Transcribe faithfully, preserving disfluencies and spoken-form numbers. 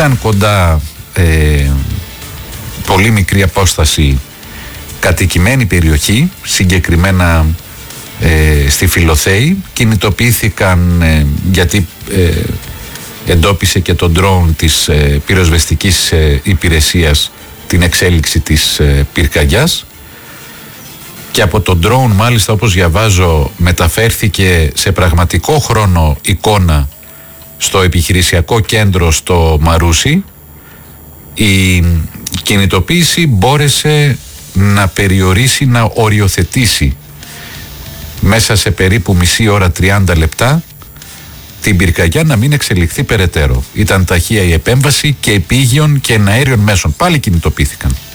ήταν κοντά, ε, πολύ μικρή απόσταση, κατοικημένη περιοχή, συγκεκριμένα ε, στη Φιλοθέη. Κινητοποιήθηκαν ε, γιατί ε, εντόπισε και το ντρόουν της ε, πυροσβεστικής ε, υπηρεσίας την εξέλιξη της ε, πυρκαγιάς, και από το ντρόουν μάλιστα, όπως διαβάζω, μεταφέρθηκε σε πραγματικό χρόνο εικόνα στο επιχειρησιακό κέντρο στο Μαρούσι. Η κινητοποίηση μπόρεσε να περιορίσει, να οριοθετήσει μέσα σε περίπου μισή ώρα, τριάντα λεπτά, την πυρκαγιά να μην εξελιχθεί περαιτέρω. Ήταν ταχεία η επέμβαση και επίγειων και εναέριων μέσων. Πάλι κινητοποιήθηκαν.